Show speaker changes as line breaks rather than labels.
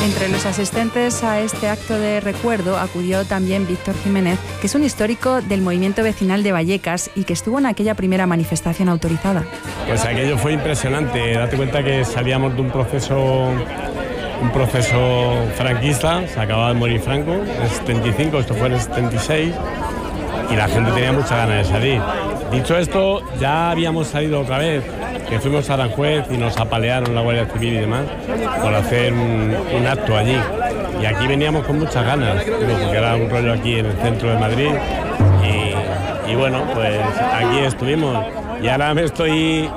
Entre los asistentes a este acto de recuerdo acudió también Víctor Jiménez, que es un histórico del movimiento vecinal de Vallecas y que estuvo en aquella primera manifestación autorizada.
Pues aquello fue impresionante. Date cuenta que salíamos de un proceso franquista, se acababa de morir Franco, en el 75, esto fue en el 76, y la gente tenía muchas ganas de salir. Dicho esto, ya habíamos salido otra vez, que fuimos a Aranjuez y nos apalearon la Guardia Civil y demás por hacer un acto allí. Y aquí veníamos con muchas ganas, porque era un rollo aquí en el centro de Madrid. Y bueno, pues aquí estuvimos. Y ahora me estoy